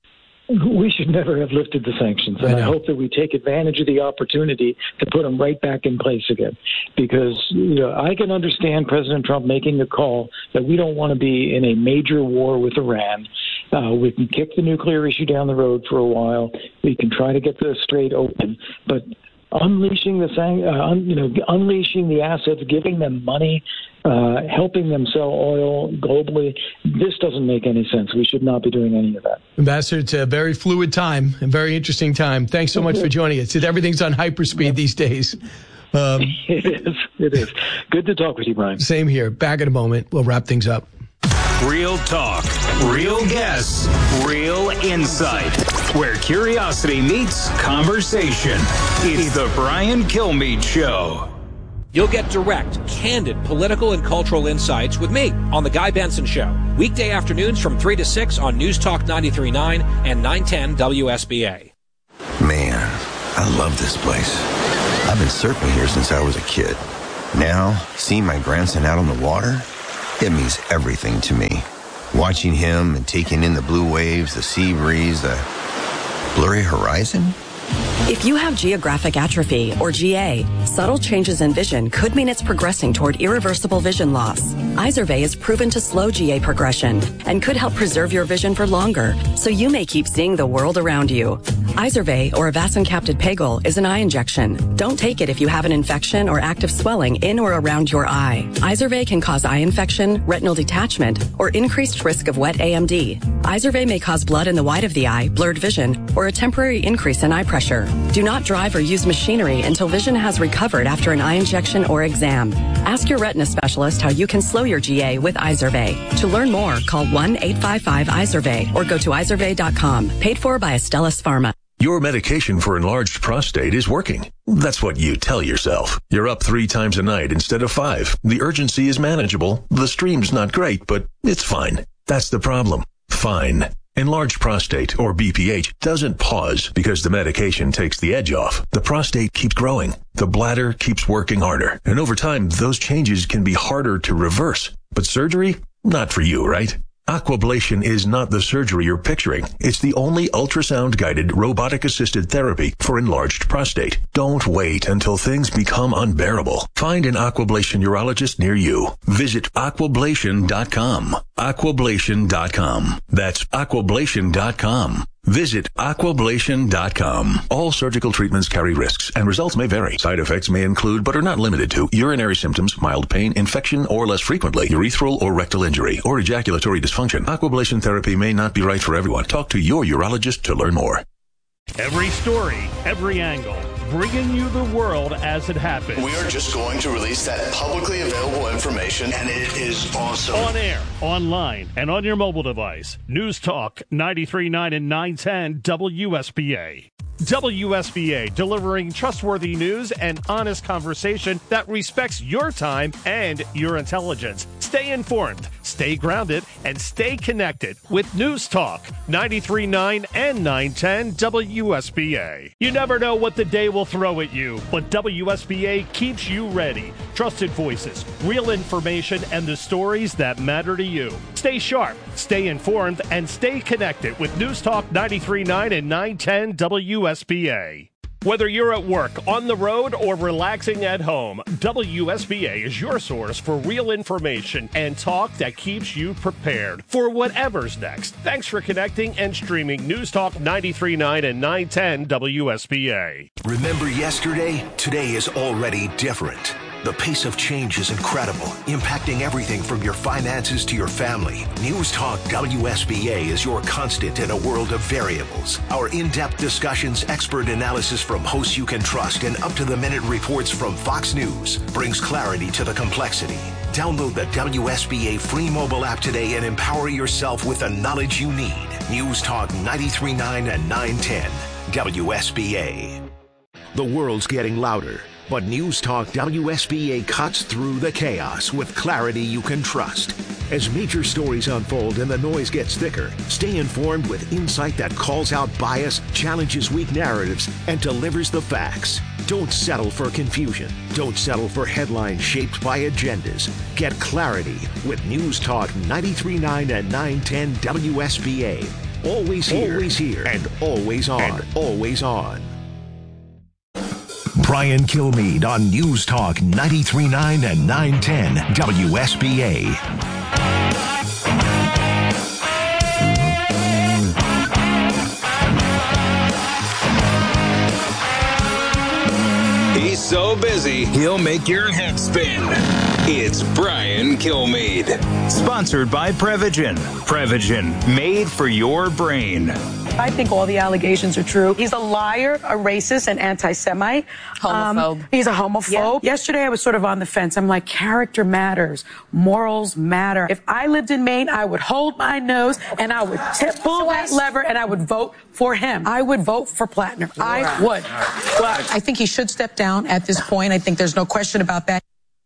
We should never have lifted the sanctions, and I, I hope that we take advantage of the opportunity to put them right back in place again. Because you know, I can understand President Trump making a call that we don't want to be in a major war with Iran. Uh, we can kick the nuclear issue down the road for a while. We can try to get the strait open, but unleashing the uh, un, you know, unleashing the assets, giving them money, uh, helping them sell oil globally, this doesn't make any sense. We should not be doing any of that. Ambassador, it's a very fluid time, a very interesting time. Thanks so much for joining us. Everything's on hyperspeed yeah. these days. Um, it is. It is. Good to talk with you, Brian. Same here. Back in a moment. We'll wrap things up. Real talk, real guests, real insight. Where curiosity meets conversation. It's the Brian Kilmeade Show. You'll get direct, candid political and cultural insights with me on The Guy Benson Show. Weekday afternoons from three to six on News Talk ninety-three point nine and nine ten W S B A. Man, I love this place. I've been surfing here since I was a kid. Now, seeing my grandson out on the water, it means everything to me. Watching him and taking in the blue waves, the sea breeze, the blurry horizon. If you have geographic atrophy, or G A, subtle changes in vision could mean it's progressing toward irreversible vision loss. Izervay is proven to slow G A progression and could help preserve your vision for longer, so you may keep seeing the world around you. Izervay, or avacincaptad pegol, is an eye injection. Don't take it if you have an infection or active swelling in or around your eye. Izervay can cause eye infection, retinal detachment, or increased risk of wet A M D. Izervay may cause blood in the white of the eye, blurred vision, or a temporary increase in eye pressure. Do not drive or use machinery until vision has recovered after an eye injection or exam. Ask your retina specialist how you can slow your G A with Izervay. To learn more, call one eight five five Izervay or go to izervay dot com. Paid for by Astellas Pharma. Your medication for enlarged prostate is working. That's what you tell yourself. You're up three times a night instead of five. The urgency is manageable. The stream's not great, but it's fine. That's the problem. Fine. Enlarged prostate, or B P H, doesn't pause because the medication takes the edge off. The prostate keeps growing. The bladder keeps working harder. And over time, those changes can be harder to reverse. But surgery? Not for you, right? Aquablation is not the surgery you're picturing. It's the only ultrasound-guided, robotic-assisted therapy for enlarged prostate. Don't wait until things become unbearable. Find an Aquablation urologist near you. Visit aquablation dot com. aquablation dot com. That's aquablation dot com. Visit aquablation dot com. All surgical treatments carry risks, and results may vary. Side effects may include, but are not limited to, urinary symptoms, mild pain, infection, or less frequently, urethral or rectal injury, or ejaculatory dysfunction. Aquablation therapy may not be right for everyone. Talk to your urologist to learn more. Every story, every angle, bringing you the world as it happens. We are just going to release that publicly available information, and it is awesome. On air, online, and on your mobile device. News Talk ninety-three point nine and nine ten W S B A. W S B A, delivering trustworthy news and honest conversation that respects your time and your intelligence. Stay informed, stay grounded, and stay connected with News Talk ninety-three point nine and nine ten W S B A. You never know what the day will throw at you, but W S B A keeps you ready. Trusted voices, real information, and the stories that matter to you. Stay sharp, stay informed, and stay connected with News Talk ninety-three point nine and nine ten W S B A. Whether you're at work, on the road, or relaxing at home, W S B A is your source for real information and talk that keeps you prepared for whatever's next. Thanks for connecting and streaming News Talk ninety-three point nine and nine ten W S B A. Remember yesterday? Today is already different. The pace of change is incredible, impacting everything from your finances to your family. News Talk W S B A is your constant in a world of variables. Our in-depth discussions, expert analysis from hosts you can trust, and up-to-the-minute reports from Fox News brings clarity to the complexity. Download the W S B A free mobile app today and empower yourself with the knowledge you need. News Talk ninety-three point nine and nine ten W S B A. The world's getting louder, but News Talk W S B A cuts through the chaos with clarity you can trust. As major stories unfold and the noise gets thicker, stay informed with insight that calls out bias, challenges weak narratives, and delivers the facts. Don't settle for confusion. Don't settle for headlines shaped by agendas. Get clarity with News Talk ninety-three point nine and nine ten W S B A. Always here, always here, and always on, and always on. Brian Kilmeade on News Talk ninety-three point nine and nine ten W S B A. He's so busy, he'll make your head spin. It's Brian Kilmeade. Sponsored by Prevagen. Prevagen, made for your brain. I think all the allegations are true. He's a liar, a racist, an anti-Semite. Homophobe. Um, he's a homophobe. Yeah. Yesterday, I was sort of on the fence. I'm like, character matters. Morals matter. If I lived in Maine, I would hold my nose and I would tip, pull that lever and I would vote for him. I would vote for Plattner. I right. would. Right. Well, I think he should step down at this point. I think there's no question about that.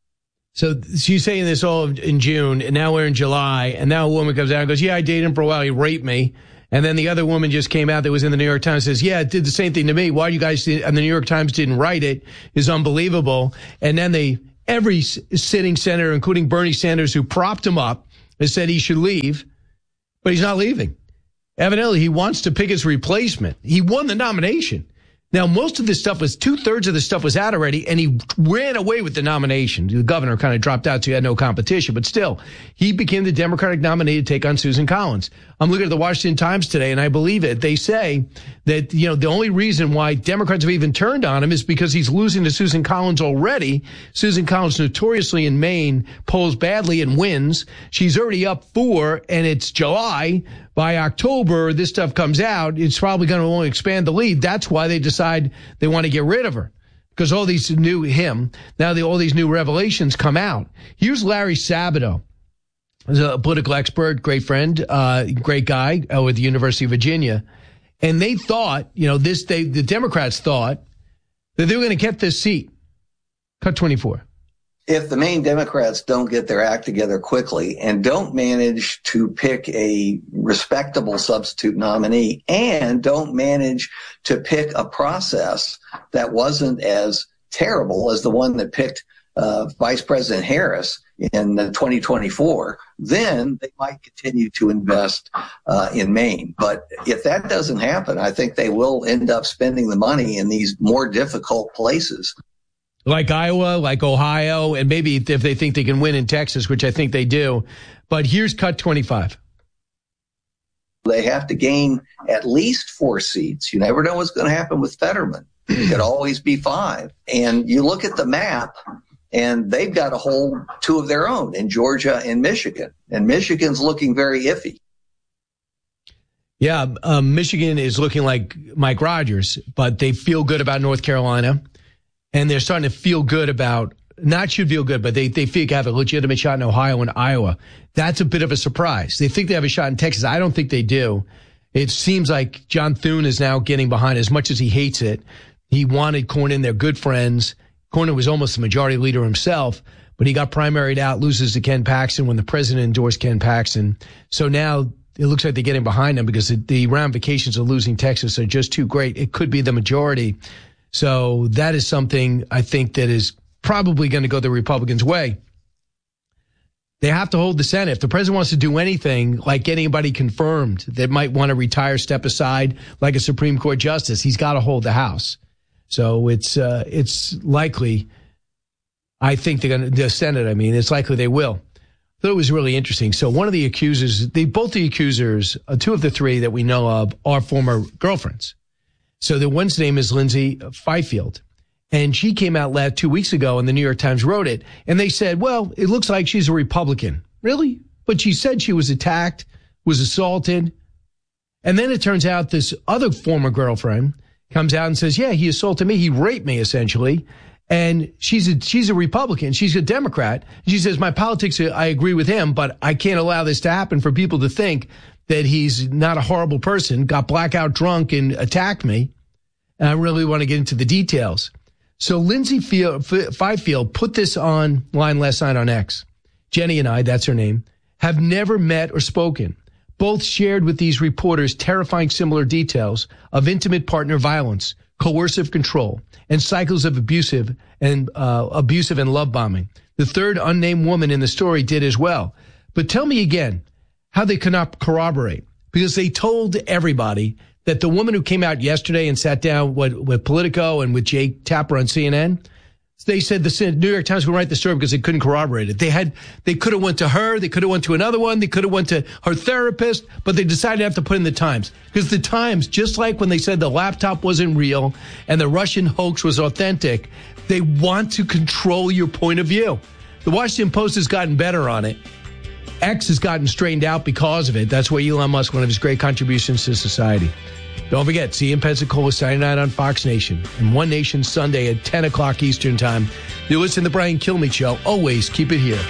So she's saying this all in June, and now we're in July, and now a woman comes out and goes, yeah, I dated him for a while. He raped me. And then the other woman just came out that was in the New York Times, says, yeah, it did the same thing to me. Why you guys did, and the New York Times didn't write it is unbelievable. And then they, every sitting senator, including Bernie Sanders, who propped him up, has said he should leave, but he's not leaving. Evidently, he wants to pick his replacement. He won the nomination. Now, most of this stuff was, two-thirds of the stuff was out already, and he ran away with the nomination. The governor kind of dropped out, so he had no competition. But still, he became the Democratic nominee to take on Susan Collins. I'm looking at the Washington Times today, and I believe it. They say that, you know, the only reason why Democrats have even turned on him is because he's losing to Susan Collins already. Susan Collins notoriously in Maine polls badly and wins. She's already up four, and it's July. By October, this stuff comes out. It's probably going to only expand the lead. That's why they decide they want to get rid of her, because all these new him now, the, all these new revelations come out. Here's Larry Sabato, he's a political expert, great friend, uh, great guy uh, with the University of Virginia, and they thought, you know, this they the Democrats thought that they were going to get this seat. Cut twenty-four. If the Maine Democrats don't get their act together quickly and don't manage to pick a respectable substitute nominee and don't manage to pick a process that wasn't as terrible as the one that picked uh, Vice President Harris in uh, twenty twenty-four, then they might continue to invest uh, in Maine. But if that doesn't happen, I think they will end up spending the money in these more difficult places. Like Iowa, like Ohio, and maybe if they think they can win in Texas, which I think they do. But here's cut twenty-five. They have to gain at least four seats. You never know what's going to happen with Fetterman. It could always be five. And you look at the map, and they've got to hold two of their own in Georgia and Michigan. And Michigan's looking very iffy. Yeah, um, Michigan is looking like Mike Rogers, but they feel good about North Carolina. And they're starting to feel good about, not should feel good, but they, they feel they have a legitimate shot in Ohio and Iowa. That's a bit of a surprise. They think they have a shot in Texas. I don't think they do. It seems like John Thune is now getting behind, as much as he hates it. He wanted Cornyn. They're good friends. Cornyn was almost the majority leader himself, but he got primaried out, loses to Ken Paxton when the president endorsed Ken Paxton. So now it looks like they're getting behind him because the, the ramifications of losing Texas are just too great. It could be the majority. So that is something I think that is probably going to go the Republicans' way. They have to hold the Senate. If the president wants to do anything, like get anybody confirmed that might want to retire, step aside, like a Supreme Court justice, he's got to hold the House. So it's uh, it's likely, I think they're going to, the Senate, I mean, it's likely they will. I thought it was really interesting. So one of the accusers, they both the accusers, uh, two of the three that we know of, are former girlfriends. So the one's name is Lindsay Fifield, and she came out last two weeks ago, and the New York Times wrote it, and they said, well, it looks like she's a Republican. Really? But she said she was attacked, was assaulted, and then it turns out this other former girlfriend comes out and says, yeah, he assaulted me, he raped me, essentially, and she's a, she's a Republican, she's a Democrat. She says, my politics, I agree with him, but I can't allow this to happen for people to think that he's not a horrible person, got blackout drunk and attacked me. And I really want to get into the details. So Lindsay Fifield put this online last night on X. Jenny and I, that's her name, have never met or spoken. Both shared with these reporters terrifying similar details of intimate partner violence, coercive control, and cycles of abusive and uh, abusive and love bombing. The third unnamed woman in the story did as well. But tell me again how they cannot corroborate, because they told everybody that the woman who came out yesterday and sat down with, with Politico and with Jake Tapper on C N N, they said the New York Times would write the story because they couldn't corroborate it. They had, they could have went to her, they could have went to another one, they could have went to her therapist, but they decided to have to put in the Times. Because the Times, just like when they said the laptop wasn't real and the Russian hoax was authentic, they want to control your point of view. The Washington Post has gotten better on it. X has gotten straightened out because of it. That's why Elon Musk, one of his great contributions to society. Don't forget, see you in Pensacola Saturday night on Fox Nation and One Nation Sunday at ten o'clock Eastern Time. You listen to the Brian Kilmeade Show. Always keep it here.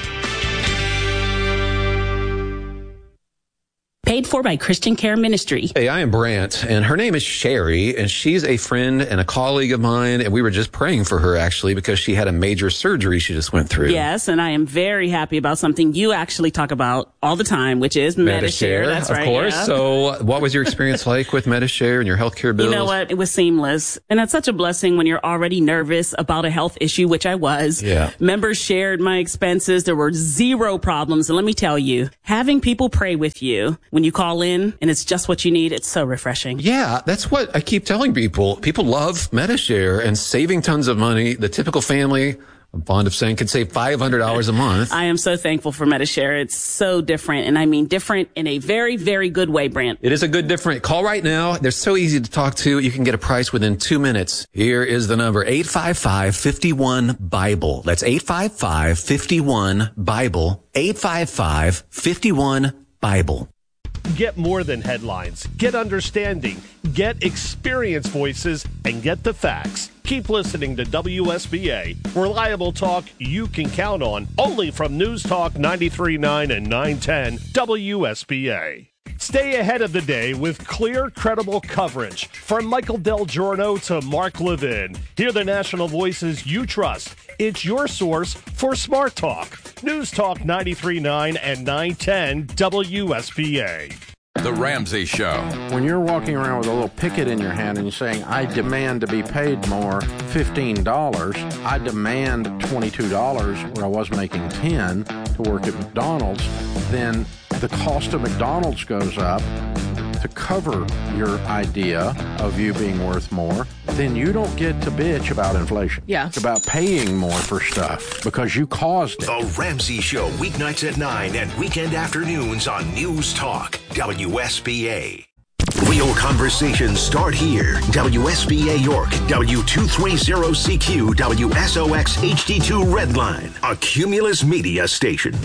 Paid for by Christian Care Ministry. Hey, I am Brant, and her name is Sherry, and she's a friend and a colleague of mine, and we were just praying for her, actually, because she had a major surgery she just went through. Yes, and I am very happy about something you actually talk about all the time, which is Medi-Share. That's of right. Of course. Yeah. So what was your experience like with Medi-Share and your healthcare bills? You know what? It was seamless. And that's such a blessing when you're already nervous about a health issue, which I was. Yeah. Members shared my expenses. There were zero problems. And let me tell you, having people pray with you when you call in and it's just what you need, it's so refreshing. Yeah, that's what I keep telling people. People love Medi-Share and saving tons of money. The typical family, I'm fond of saying, can save five hundred dollars a month. I am so thankful for Medi-Share. It's so different. And I mean different in a very, very good way, Brant. It is a good different. Call right now. They're so easy to talk to. You can get a price within two minutes. Here is the number, eight five five, five one, BIBLE. That's eight five five, five one, BIBLE. eight five five, five one, BIBLE. Get more than headlines. Get understanding. Get experience voices and get the facts. Keep listening to W S B A. Reliable talk you can count on. Only from News Talk ninety-three point nine and nine ten W S B A. Stay ahead of the day with clear, credible coverage. From Michael Del Giorno to Mark Levin. Hear the national voices you trust. It's your source for Smart Talk. News Talk ninety-three point nine and nine ten W S B A. The Ramsey Show. When you're walking around with a little picket in your hand and you're saying, I demand to be paid more, fifteen dollars, I demand twenty-two dollars where I was making ten to work at McDonald's, then the cost of McDonald's goes up to cover your idea of you being worth more, then you don't get to bitch about inflation. Yeah. It's about paying more for stuff because you caused it. The Ramsey Show, weeknights at nine and weekend afternoons on News Talk, W S B A. Real conversations start here. W S B A York, W two thirty C Q, W S O X H D two Redline, a Cumulus Media station.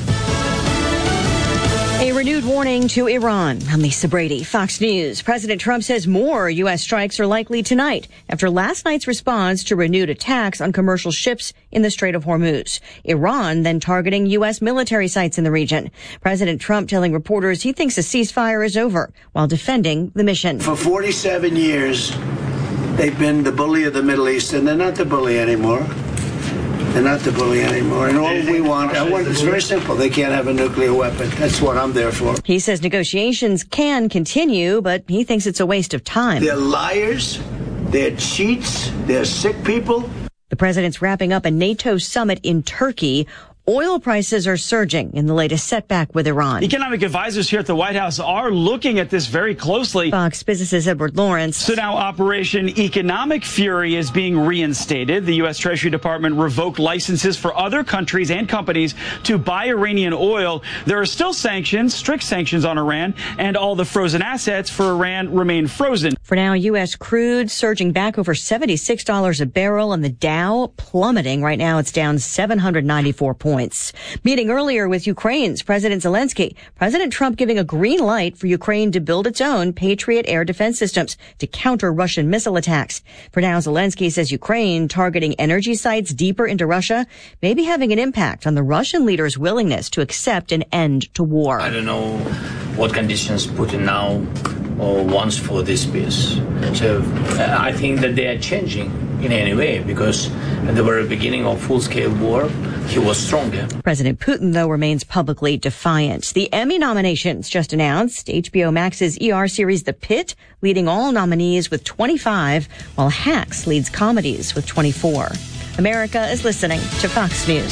A renewed warning to Iran. I'm Lisa Brady, Fox News. President Trump says more U S strikes are likely tonight after last night's response to renewed attacks on commercial ships in the Strait of Hormuz. Iran then targeting U S military sites in the region. President Trump telling reporters he thinks a ceasefire is over while defending the mission. For forty-seven years, they've been the bully of the Middle East, and they're not the bully anymore. They're not the bully anymore. And all we want, I want, it's very simple. They can't have a nuclear weapon. That's what I'm there for. He says negotiations can continue, but he thinks it's a waste of time. They're liars. They're cheats. They're sick people. The president's wrapping up a NATO summit in Turkey. Oil prices are surging in the latest setback with Iran. Economic advisors here at the White House are looking at this very closely. Fox Business's Edward Lawrence. So now Operation Economic Fury is being reinstated. The U S Treasury Department revoked licenses for other countries and companies to buy Iranian oil. There are still sanctions, strict sanctions on Iran, and all the frozen assets for Iran remain frozen. For now, U S crude surging back over seventy-six dollars a barrel, and the Dow plummeting. Right now, it's down seven hundred ninety-four points. Meeting earlier with Ukraine's President Zelensky, President Trump giving a green light for Ukraine to build its own Patriot air defense systems to counter Russian missile attacks. For now, Zelensky says Ukraine targeting energy sites deeper into Russia may be having an impact on the Russian leader's willingness to accept an end to war. I don't know what conditions Putin now or wants for this peace. So uh, I think that they are changing in any way, because at the very beginning of full-scale war, he was stronger. President Putin, though, remains publicly defiant. The Emmy nominations just announced. H B O Max's E R series The Pitt leading all nominees with twenty-five, while Hacks leads comedies with twenty-four. America is listening to Fox News.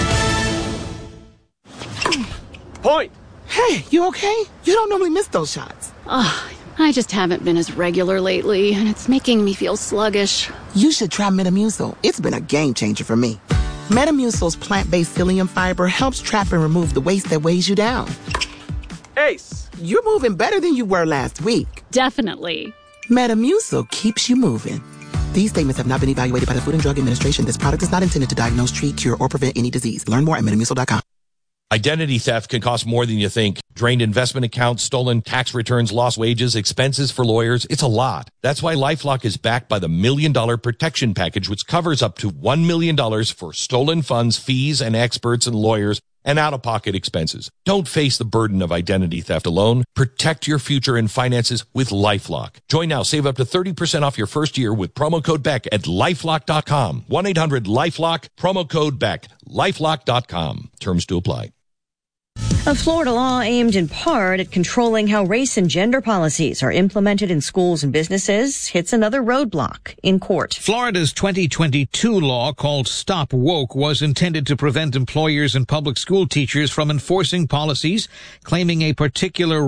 Point! Hey, you okay? You don't normally miss those shots. Oh, I just haven't been as regular lately, and it's making me feel sluggish. You should try Metamucil. It's been a game changer for me. Metamucil's plant-based psyllium fiber helps trap and remove the waste that weighs you down. Ace, you're moving better than you were last week. Definitely. Metamucil keeps you moving. These statements have not been evaluated by the Food and Drug Administration. This product is not intended to diagnose, treat, cure, or prevent any disease. Learn more at Metamucil dot com. Identity theft can cost more than you think. Drained investment accounts, stolen tax returns, lost wages, expenses for lawyers. It's a lot. That's why LifeLock is backed by the Million Dollar Protection Package, which covers up to one million dollars for stolen funds, fees, and experts and lawyers, and out-of-pocket expenses. Don't face the burden of identity theft alone. Protect your future and finances with LifeLock. Join now. Save up to thirty percent off your first year with promo code Beck at lifelock dot com. one eight hundred lifelock, promo code Beck, lifelock dot com. Terms to apply. A Florida law aimed in part at controlling how race and gender policies are implemented in schools and businesses hits another roadblock in court. Florida's twenty twenty-two law called Stop Woke was intended to prevent employers and public school teachers from enforcing policies claiming a particular